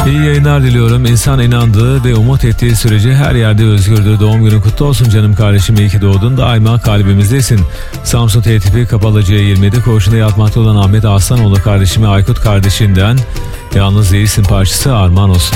İyi yayınlar diliyorum. İnsan inandığı ve umut ettiği sürece her yerde özgürdür. Doğum günün kutlu olsun canım kardeşim. İyi ki doğdun. Daima kalbimizdesin. Samsun TTP Kapalı C27 koğuşunda yatmakta olan Ahmet Aslanoğlu kardeşime Aykut kardeşinden Yalnız Değilsin parçası armağan olsun.